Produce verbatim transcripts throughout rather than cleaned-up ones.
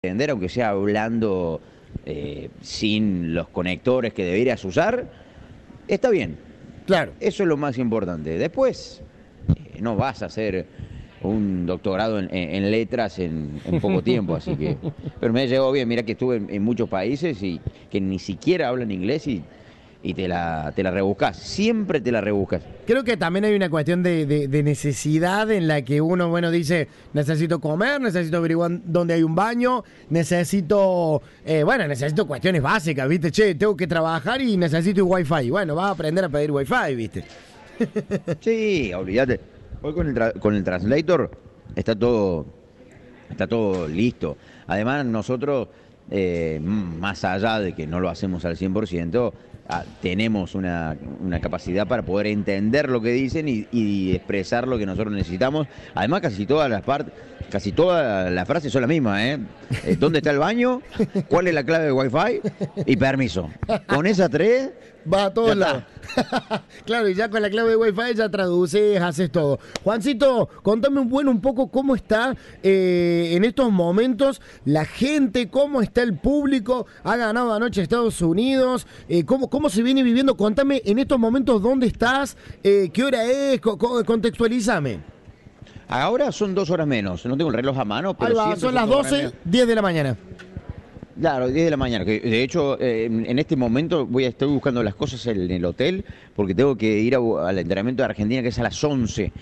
entender, aunque sea hablando eh, sin los conectores que deberías usar, está bien. Claro. Eso es lo más importante. Después, eh, no vas a hacer un doctorado en, en, en letras en, en poco tiempo, así que... Pero me llegó bien, mira que estuve en, en muchos países y que ni siquiera hablan inglés y, y te la, te la rebuscas, siempre te la rebuscas. Creo que también hay una cuestión de, de, de necesidad en la que uno, bueno, dice, necesito comer, necesito averiguar dónde hay un baño, necesito, eh, bueno, necesito cuestiones básicas, ¿viste? Che, tengo que trabajar y necesito un wifi. Bueno, vas a aprender a pedir wifi, ¿viste? Sí, olvídate. Hoy con el, tra- con el translator está todo, está todo listo. Además, nosotros, eh, más allá de que no lo hacemos al cien por ciento, ah, tenemos una, una capacidad para poder entender lo que dicen y, y expresar lo que nosotros necesitamos. Además, casi todas las partes, casi todas las frases son las mismas, ¿eh? Eh, ¿Dónde está el baño? ¿Cuál es la clave de Wi-Fi? Y permiso. Con esas tres... Va a todos ya lados. Claro, y ya con la clave de Wi-Fi ya traduces, haces todo. Juancito, contame un, bueno, un poco cómo está eh, en estos momentos la gente, cómo está el público. Ha ganado anoche Estados Unidos. Eh, cómo, ¿Cómo se viene viviendo? Contame en estos momentos dónde estás, eh, qué hora es, co- co- contextualízame. Ahora son dos horas menos. No tengo el reloj a mano, pero Ahí va, siempre son las dos horas doce, menos. diez de la mañana. Claro, diez de la mañana. Que de hecho, eh, en, en este momento voy a estar buscando las cosas en el hotel porque tengo que ir a- al entrenamiento de Argentina, que es a las once.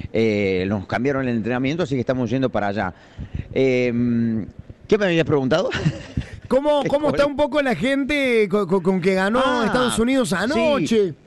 Eh, nos cambiaron el entrenamiento, así que estamos yendo para allá. Eh, ¿Qué me habías preguntado? ¿Cómo, cómo está un poco la gente con, con- con que ganó Ah, Estados Unidos anoche? sí.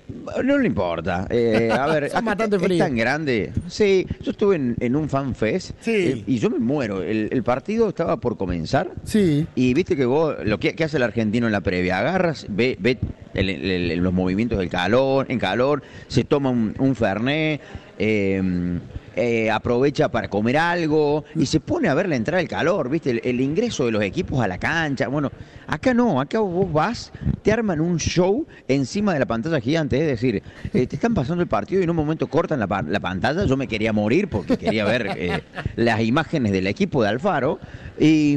No le importa. Eh, a ver, Son acá bastante es fríos. tan grande. Sí, yo estuve en, en un fan fest Sí. eh, y yo me muero. El, el partido estaba por comenzar. Sí. Y viste que vos, lo que, que hace el argentino en la previa, agarras, ve, ve el- el- el- los movimientos del calor, en calor, se toma un, un fernet, eh, eh, aprovecha para comer algo y se pone a ver la entrada del calor, viste, el, el ingreso de los equipos a la cancha. Bueno, acá no, acá vos vas, te arman un show encima de la pantalla gigante, es decir, eh, te están pasando el partido y en un momento cortan la, pa- la pantalla, yo me quería morir porque quería ver eh, las imágenes del equipo de Alfaro y...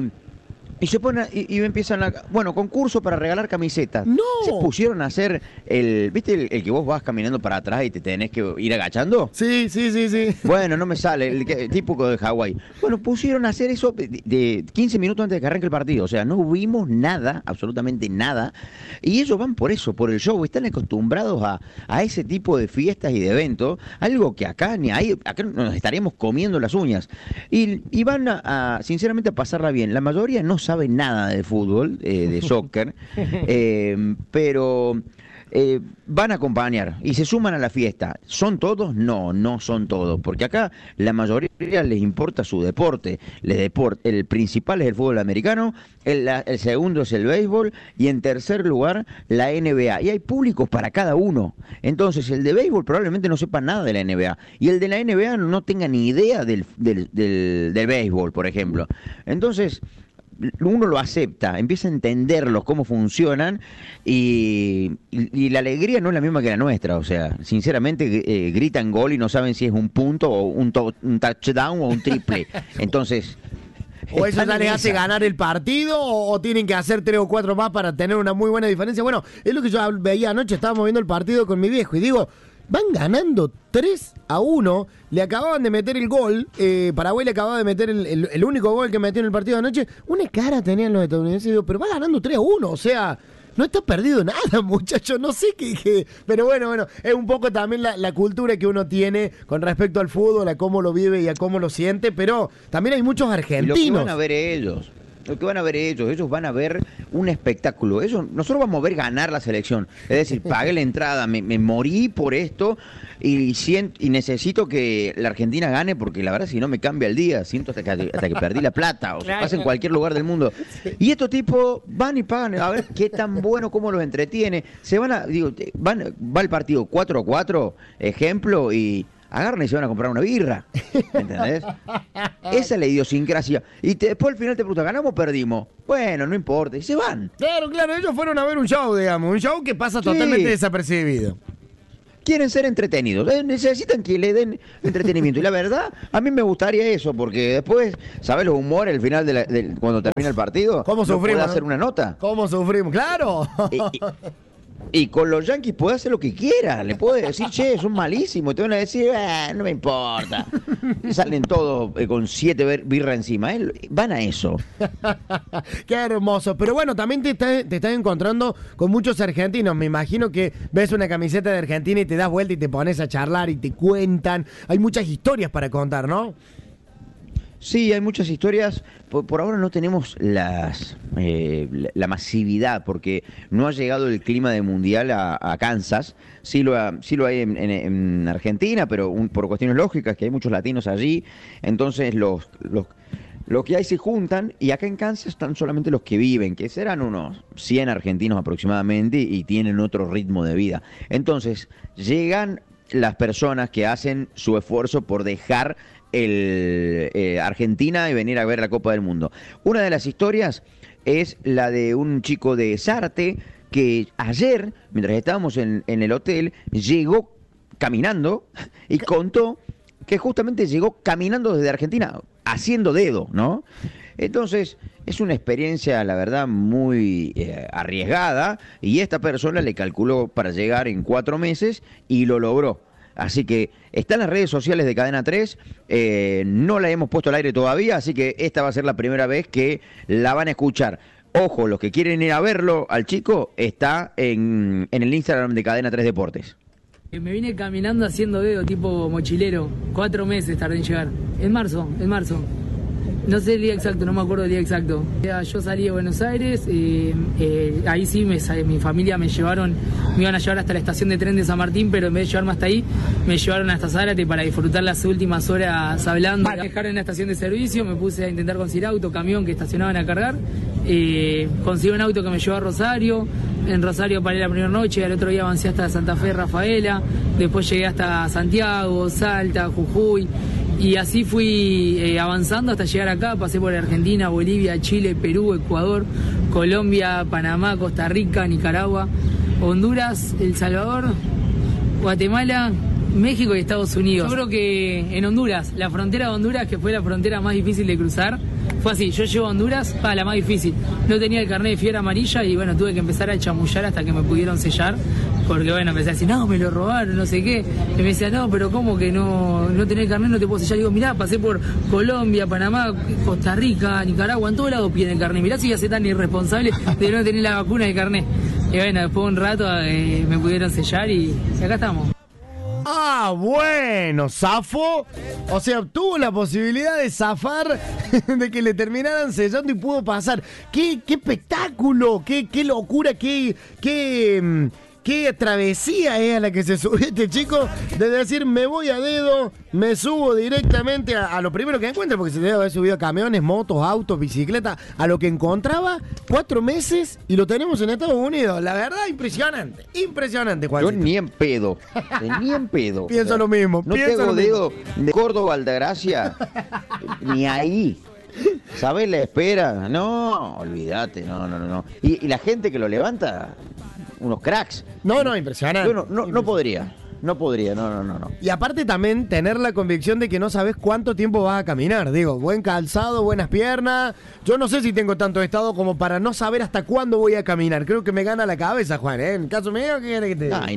Y se pone y, y empiezan a, bueno, concurso para regalar camisetas. ¡No! Se pusieron a hacer el, ¿viste el, el que vos vas caminando para atrás y te tenés que ir agachando? Sí, sí, sí, sí. Bueno, no me sale, el, que- típico de Hawái. Bueno, pusieron a hacer eso de, de quince minutos antes de que arranque el partido. O sea, no vimos nada, absolutamente nada. Y ellos van por eso, por el show. Están acostumbrados a, a ese tipo de fiestas y de eventos. Algo que acá ni ahí, acá nos estaríamos comiendo las uñas. Y, y van a, a, sinceramente, a pasarla bien. La mayoría no sabe nada de fútbol, eh, de soccer, eh, pero eh, van a acompañar y se suman a la fiesta. ¿Son todos? No, no son todos, porque acá la mayoría les importa su deporte. Les deport- el principal es el fútbol americano, el, la- el segundo es el béisbol y en tercer lugar la N B A. Y hay públicos para cada uno. Entonces el de béisbol probablemente no sepa nada de la N B A y el de la N B A no tenga ni idea del, del, del, del béisbol, por ejemplo. Entonces... uno lo acepta, empieza a entenderlos, cómo funcionan y, y, y la alegría no es la misma que la nuestra, o sea, sinceramente eh, gritan gol y no saben si es un punto o un, to- un touchdown o un triple, entonces... O eso están ya en les hace esa. ganar el partido o, o tienen que hacer tres o cuatro más para tener una muy buena diferencia. Bueno, es lo que yo veía anoche, estábamos viendo el partido con mi viejo y digo, van ganando tres a uno, le acababan de meter el gol, eh, Paraguay le acababa de meter el, el- el único gol que metió en el partido de anoche, una cara tenían los estadounidenses y digo, pero va ganando tres a uno, o sea... No está perdido nada, muchachos, no sé qué, qué- pero bueno, bueno, es un poco también la, la cultura que uno tiene con respecto al fútbol, a cómo lo vive y a cómo lo siente, pero también hay muchos Y lo argentinos. que van a ver ellos, lo que van a ver ellos, ellos van a ver un espectáculo. Ellos, nosotros vamos a ver ganar la selección. Es decir, pagué la entrada, me, me morí por esto y, siento, y necesito que la Argentina gane porque la verdad si no me cambia el día, siento hasta que, hasta que perdí la plata, o sea, pasa en cualquier lugar del mundo. Y estos tipos van y pagan a ver qué tan bueno, cómo los entretiene. Se van a, digo, van, va el partido cuatro a cuatro, ejemplo, y... agarran y se van a comprar una birra, ¿entendés? Esa es la idiosincrasia. Y te- después al final te preguntan, ¿ganamos o perdimos? Bueno, no importa, y se van. Claro, claro, ellos fueron a ver un show, digamos, un show que pasa Sí. totalmente desapercibido. quieren ser entretenidos, eh, necesitan que le den entretenimiento. Y la verdad, a mí me gustaría eso, porque después, ¿sabes los humores al final de, la, de cuando termina el partido? ¿Cómo sufrimos? Puede ¿no? hacer una nota. ¿Cómo sufrimos? ¡Claro! Y, y, y con los Yankees puede hacer lo que quiera. Le puede decir, che, son malísimos. Y te van a decir, eh, no me importa. Y salen todos eh, con siete bir- birra encima. Eh, van a eso. Qué hermoso. Pero bueno, también te estás, te estás encontrando con muchos argentinos. Me imagino que ves una camiseta de Argentina y te das vuelta y te pones a charlar y te cuentan. Hay muchas historias para contar, ¿no? Sí, hay muchas historias. Por, por ahora no tenemos las eh, la, la masividad, porque no ha llegado el clima de mundial a, a Kansas. Sí lo, ha, sí lo hay en, en, en Argentina, pero un, por cuestiones lógicas, que hay muchos latinos allí. Entonces los, los, los que hay se juntan, y acá en Kansas están solamente los que viven, que serán unos cien argentinos aproximadamente, y tienen otro ritmo de vida. Entonces llegan las personas que hacen su esfuerzo por dejar el eh, Argentina y venir a ver la Copa del Mundo. Una de las historias es la de un chico de Sarte que ayer, mientras estábamos en, en el hotel, llegó caminando y contó que justamente llegó caminando desde Argentina, haciendo dedo, ¿no? Entonces, es una experiencia, la verdad, muy eh, arriesgada, y esta persona le calculó para llegar en cuatro meses y lo logró. Así que está en las redes sociales de Cadena tres, eh, no la hemos puesto al aire todavía, así que esta va a ser la primera vez que la van a escuchar. Ojo, los que quieren ir a verlo al chico, está en, en el Instagram de Cadena tres Deportes. Me vine caminando haciendo dedo, tipo mochilero, cuatro meses tardé en llegar, en marzo, en marzo. No sé el día exacto, no me acuerdo el día exacto. Yo salí de Buenos Aires, eh, eh, ahí sí me, mi familia me llevaron, me iban a llevar hasta la estación de tren de San Martín, pero en vez de llevarme hasta ahí, me llevaron hasta Zárate para disfrutar las últimas horas hablando. Me dejaron en la estación de servicio, me puse a intentar conseguir auto, camión que estacionaban a cargar, eh, conseguí un auto que me llevó a Rosario, en Rosario paré la primera noche, al otro día avancé hasta Santa Fe, Rafaela, después llegué hasta Santiago, Salta, Jujuy. Y así fui eh, avanzando hasta llegar acá, pasé por Argentina, Bolivia, Chile, Perú, Ecuador, Colombia, Panamá, Costa Rica, Nicaragua, Honduras, El Salvador, Guatemala, México y Estados Unidos. Yo creo que en Honduras, la frontera de Honduras, que fue la frontera más difícil de cruzar, fue así, yo llego a Honduras, para la más difícil. No tenía el carnet de fiebre amarilla y bueno, tuve que empezar a chamullar hasta que me pudieron sellar. Porque bueno, empecé a decir, no, me lo robaron, no sé qué. Y me decía, no, pero ¿cómo que no, no tenés carnet, no te puedo sellar? Digo, mirá, pasé por Colombia, Panamá, Costa Rica, Nicaragua, en todos lados piden el carnet. Mirá si ya se tan irresponsable de no tener la vacuna de carnet. Y bueno, después de un rato eh, me pudieron sellar y, y acá estamos. Ah, bueno, zafó. O sea, tuvo la posibilidad de zafar, de que le terminaran sellando y pudo pasar. ¡Qué, qué espectáculo! ¡Qué, qué locura! ¡Qué, qué, qué travesía es a la que se subió este chico! De decir, me voy a dedo, me subo directamente a, a lo primero que encuentre, porque se debe haber subido a camiones, motos, autos, bicicletas, a lo que encontraba, cuatro meses, y lo tenemos en Estados Unidos. La verdad, impresionante, impresionante, Juancito. Yo ni en pedo, ni en pedo. Pienso o sea, lo mismo. No tengo dedo de Córdoba, Altagracia, ni ahí. ¿Sabes la espera? No, olvídate, no, no, no. Y, y la gente que lo levanta, unos cracks. No, no, impresionante. Yo no, no, no podría. No podría, no, no, no, no. Y aparte también tener la convicción de que no sabes cuánto tiempo vas a caminar. Digo, buen calzado, buenas piernas. Yo no sé si tengo tanto estado como para no saber hasta cuándo voy a caminar. Creo que me gana la cabeza, Juan, ¿eh? En caso mío, ¿qué quiere que te diga? Ay,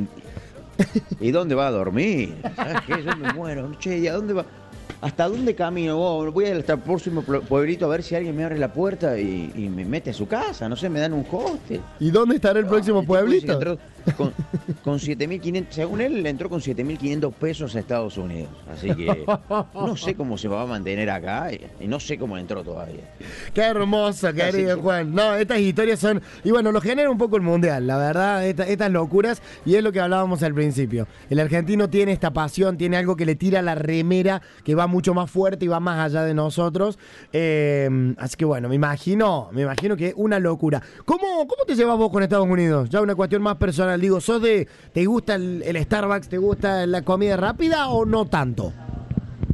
¿y dónde va a dormir? ¿Sabes qué? Yo me muero. Che, ¿y a dónde va? ¿Hasta dónde camino? Oh, voy hasta el próximo pueblito a ver si alguien me abre la puerta y, y me mete a su casa. No sé, me dan un hostel. ¿Y dónde estará el No, próximo el tipo dice que pueblito? entró Con, con siete mil quinientos, según él, le entró con siete mil quinientos pesos a Estados Unidos. Así que no sé cómo se va a mantener acá y, y no sé cómo entró todavía. Qué hermoso, querido Sí, sí. Juan. No, estas historias son... Y bueno, lo genera un poco el Mundial, la verdad, esta- estas locuras. Y es lo que hablábamos al principio. El argentino tiene esta pasión, tiene algo que le tira la remera, que va mucho más fuerte y va más allá de nosotros. Eh, así que bueno, me imagino, me imagino que es una locura. ¿Cómo, ¿Cómo te llevas vos con Estados Unidos? Ya una cuestión más personal. Digo, ¿sos de... ¿Te gusta el, el Starbucks? ¿Te gusta la comida rápida o no tanto?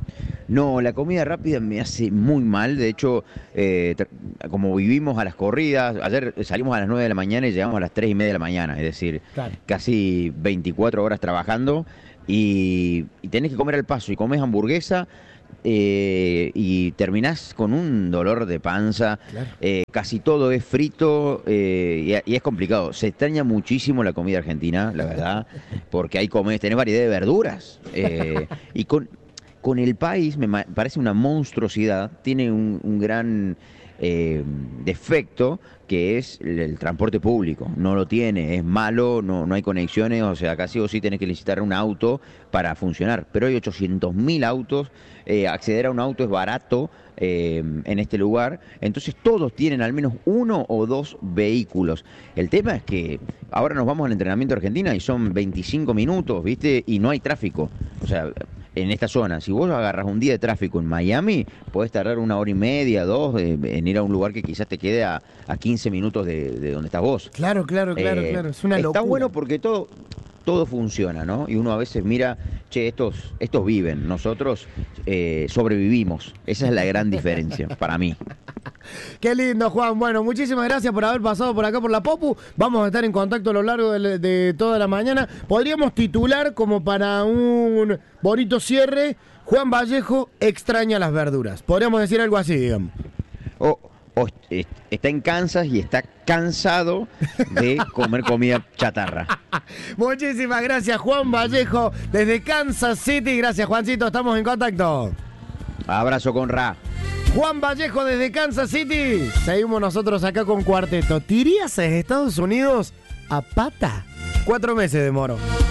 No, la comida rápida me hace muy mal. De hecho, eh, como vivimos a las corridas, ayer salimos a las nueve de la mañana y llegamos a las tres y media de la mañana. Es decir, claro, casi veinticuatro horas trabajando y, y tenés que comer al paso y comés hamburguesa. Eh, y terminás con un dolor de panza, claro. eh, casi todo es frito eh, y, y es complicado. Se extraña muchísimo la comida argentina, la verdad, porque hay comés, tenés variedad de verduras eh, y con, con el país me parece una monstruosidad, tiene un, un gran eh, defecto que es el, el transporte público, no lo tiene, es malo, no, no hay conexiones, o sea, casi o sí tenés que licitar un auto para funcionar, pero hay ochocientos mil autos, eh, acceder a un auto es barato eh, en este lugar, entonces todos tienen al menos uno o dos vehículos. El tema es que ahora nos vamos al entrenamiento a Argentina y son veinticinco minutos, ¿viste? Y no hay tráfico, o sea, en esta zona, si vos agarras un día de tráfico en Miami, podés tardar una hora y media, dos, eh, en ir a un lugar que quizás te quede a, a quince minutos de, de donde estás vos. Claro, claro, claro, eh, claro. Es una locura. Está bueno porque todo, todo funciona, ¿no? Y uno a veces mira, che, estos, estos viven, nosotros eh, sobrevivimos. Esa es la gran diferencia para mí. Qué lindo, Juan. Bueno, muchísimas gracias por haber pasado por acá por la Popu. Vamos a estar en contacto a lo largo de, de toda la mañana. Podríamos titular como para un bonito cierre: Juan Vallejo extraña las verduras. Podríamos decir algo así, digamos. O, o está en Kansas y está cansado de comer comida chatarra. Muchísimas gracias, Juan Vallejo, desde Kansas City. Gracias, Juancito. Estamos en contacto. Abrazo con Ra. Juan Vallejo desde Kansas City. Seguimos nosotros acá con Cuarteto. ¿Te irías a Estados Unidos a pata? Cuatro meses de moro.